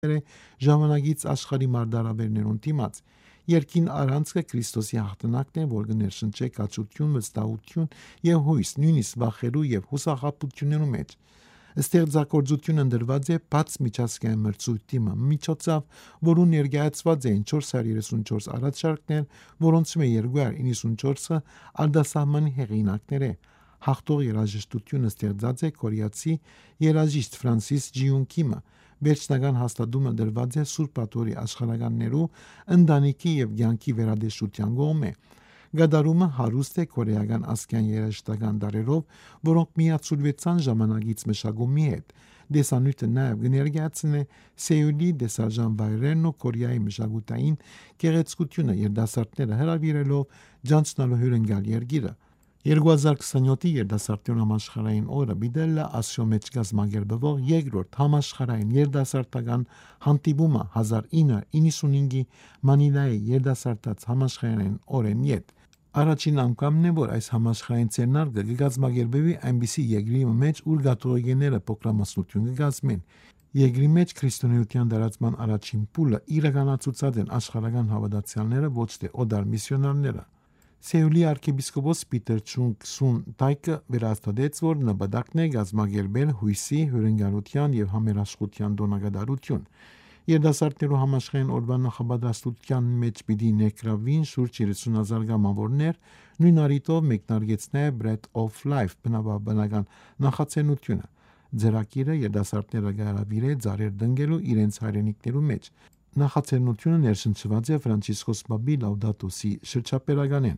ժամանակից աշխարհի մարտահրավերներուն դիմաց։ Երկին առանցքը Քրիստոսի հաղթանակն է, որ կներշնչե կացություն, վստահություն եւ հույս, նույնիսկ վախերու եւ հուսախաբություններու մեջ։ Ստեղծագործությունը դրված է բաց միջազգային մրցույթի միջոցով, որուն ներկայացված էին 434 առաջարկներ, որոնց մեջ 294-ը արտասահմանի հեղինակներ է։ Հաղթող երաժշտությունը ստեղծած է կորեացի երաժիշտ Ֆրանսիս Ջիունկիմը։ Վերջնական հաստատումը դրված է Սուրբ Աթորի աշխարհականներու ընտանիքի եւ ցանկի վերադեշության կողմէ։ Գադարումը հարուստ է կորեական ասկյան երաժշտական դարերով, որոնք միացուլվեցան ժամանակից մշակումի հետ։ Դեսանյութը նաև կներկայացնի Սեուլի դեսարժան վայրերն ու Կորեայի մշակութային գեղեցկությունը երդասարտները հրավիրելով ջանցնալու հյուրընկալ երկիրը։ 2027-ի երդասարտներուն համաշխարհային օրը բիդելլա ասիո մեջ գազմագերբվող երկրորդ համաշխարհային երդասարտական հանդիպումը 1995-ի Մանիլայի երդասարտած համաշխարհային օրեն յետ։ Առաջին անգամն է, որ այս համաշխարհային ցերնարգը կգազմագերբվի այնպիսի երկրի մեջ, ուր կաթողիկները փոքրամասնություն կգազմեն։ Երկրի մեջ քրիստոնեության դարացման առաջին փուլը իրականացուցած են աշխարհական հավատացյալները, ոչ թե օդար միսիոներները։ Սեուլի arczepiskopos Պիտեր Չունգ Սուն Տայկը վերահաստատեց, որ նպատակն է գազմագերբել հույսի, հյուրընկալության եւ համերաշխության դոնագադարություն։ Երդասարտներու համաշխարհային օրվա նախապատրաստության մեջ պիտի ներգրավվին շուրջ 30,000 գամավորներ, նույն առիթով մեկնարկեցնե Breath of Life բնաբանական նախաձեռնությունը։ Ձեռակիրը երդասարտները գարավիրե ծառեր դնգելու իրենց հայրենիքներու մեջ։ Նախաձեռնությունը ներշնչված է Ֆրանցիսկոս Պապի Լաուդատո Si շրջապերականեն։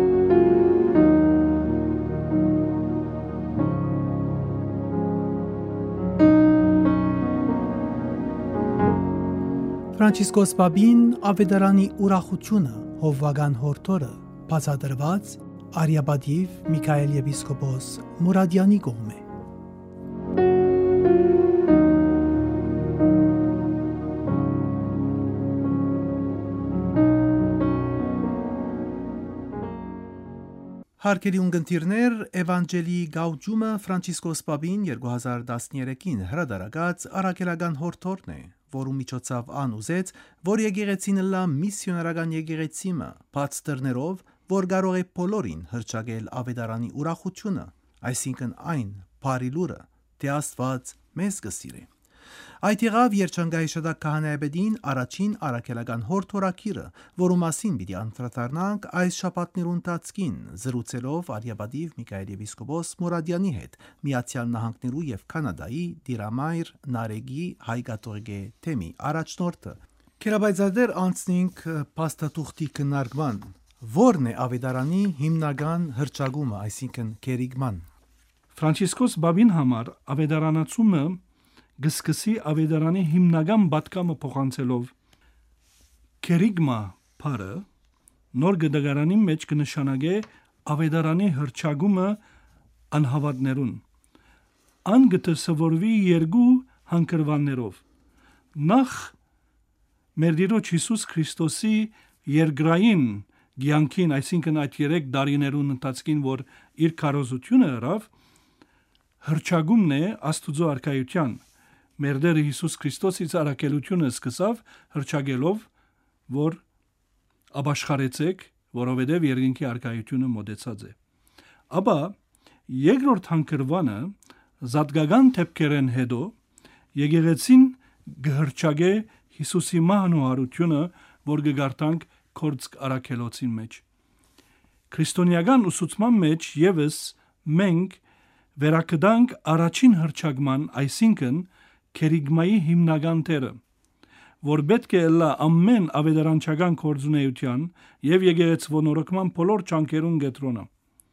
Ֆրանցիսկոս Պապին ավետարանի ուրախությունը հովվական հորթորը բացատրված Արիաբադիվ Միքայել եպիսկոպոս Մուրադյանի կողմէ։ Հարկերի ունգընտիրներ Էվանջելի Գաուջումը Ֆրանցիսկոս Պապին 2013-ին հրադարագած առաքելական հորթորն է, որու միջոցով ան ուզեց, որ եկեղեցին լա միսիոներական եկեղեցիմը, բաց դռներով, որ կարող է բոլորին հրճագել ավետարանի ուրախությունը, այսինքն այն բարի լուրը, թե Աստված մեզ կսիրե։ Այդ եղավ երջանկայի շտակ քահանայապետին առաջին առաքելական հորթորակիրը, որու մասին պիտի անդրադառնանք այս շաբաթներու ընթացքին, զրուցելով Արիաբադիվ Միքայել եպիսկոպոս Մուրադյանի հետ Միացյալ Նահանգներու եւ Կանադայի Դիրամայր Նարեգի հայ-կաթողիկե թեմի առաջնորդը։ Քերաբայձադեր անցնենք փաստաթուղթի քննարկման, որն է ավետարանի հիմնական հրճագումը, այսինքն կերիգման։ Ֆրանցիսկոս Պապին համար ավետարանացումը գսկսի ավետարանի հիմնական պատկամը փոխանցելով կերիգմա բարը նոր գդագարանի մեջ կնշանակե ավետարանի հրճագումը անհավատներուն ան գտսվորվի երկու հանգրվաններով նախ մեր Տիրոջ Հիսուս Քրիստոսի երկրային ցանկին, այսինքն այդ 3 տարիներուն ընթացքին, որ իր քարոզությունը հրավ հրճագումն է Աստուծո արքայության մեր Տեր Հիսուս Քրիստոսի ցարակելությունը սկսավ հրճագելով, որ ապաշխարեցեք, որովհետև երկինքի արքայությունը մոտեցած է։ Ապա երկրորդ հանգրվանը զատկական թեփքերեն հետո եկեղեցին գհրճագե Հիսուսի մանուարությունը, որ գարտանք Կորցկ արաքելոցին մեջ։ Քրիստոնեական ուսուցման մեջ եւս մենք վերակդանք առաջին հրճագման, այսինքն կերիգմայի հիմնական տերը, որ պետք է լա ամեն ավետարանչական գործունեության եւ եկեղեցվոնորոգման բոլոր ճանկերուն գետրոնը։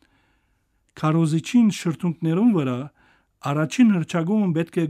Քարոզիչին շրթունքներուն վրա առաջին հրճագումը պետք է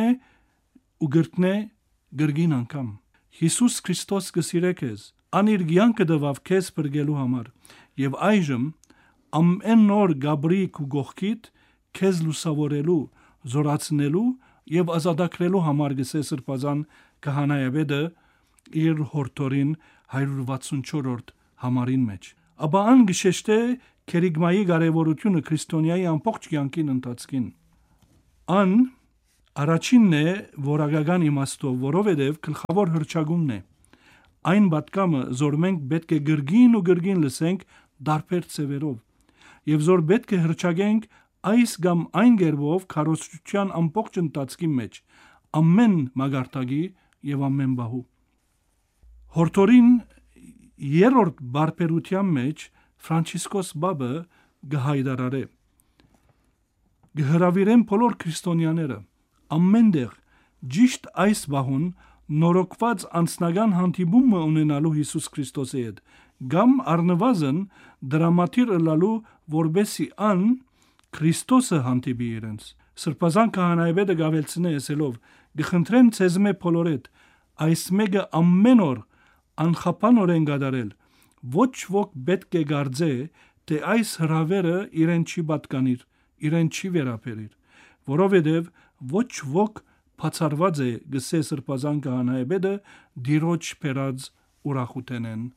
գրտնե գրգին անգամ։ Հիսուս Քրիստոս կսիրե քեզ, ան իր կյանքը տվավ քեզ բրգելու համար, եւ այժմ ամեն նոր գաբրիկ ու գողքիդ քեզ լուսավորելու, զորացնելու եւ ազատագրելու համար գսե սրբազան քահանայապետը իր հորթորին 164-րդ համարին մեջ։ Ապա ան գշեշտե կերիգմայի կարևորությունը քրիստոնյայի ամբողջ կյանքին ընթացքին։ Ան Առաջինն է որակական իմաստով, որովհետև գլխավոր հրճագումն է։ Այն պատկամը, որ մենք պետք է գրգին ու գրգին լսենք դարբեր ծևերով, եւ որ պետք է հրճագենք այս կամ այն գերբով քարոզչության ամբողջ ընթացքի մեջ, ամեն մագարտագի եւ ամեն բահու։ Հորթորին երրորդ բարբերության մեջ Ֆրանցիսկոս Բաբը գահայդարարե գհրավիրեն բոլոր քրիստոնյաները ամենտեղ ճիշտ այս բահուն նորոգված անձնական հանդիպումը ունենալու Հիսուս Քրիստոսի հետ կամ առնվազն դրամատիր ըլլալու որբեսի ան Քրիստոսը հանդիպի իրենց սրբազան քահանայապետը գավելցնե ասելով գխնդրեմ ցեզ մե բոլորեդ այս մեկը ամեն օր անխափանորեն գադարել ոչ ոք պետք է գարձե թե այս հրավերը իրեն չի պատկանիր իրեն չի վերապերիր որովհետև ոչ ոք բացառված է գսե սրբազան քահանայապետը դիրոջ բերած ուրախութենեն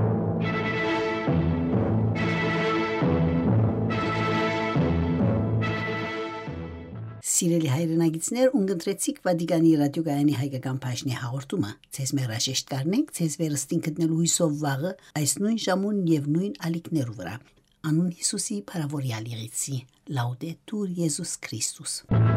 Սիրելի հայրենագիտներ, ունգընտրեցիք Վատիկանի ռադիոգայանի հայկական բաժնի հաղորդումը։ Ցեզ մեր հրաժեշտ կառնենք, ցեզ վերստին գտնելու հույսով վաղը այս նույն ժամուն եւ նույն ալիքներու վրա։ Անուն Հիսուսի փարավորյալ եղեցի։ Լաուդետուր Եզուս Քրիստոս։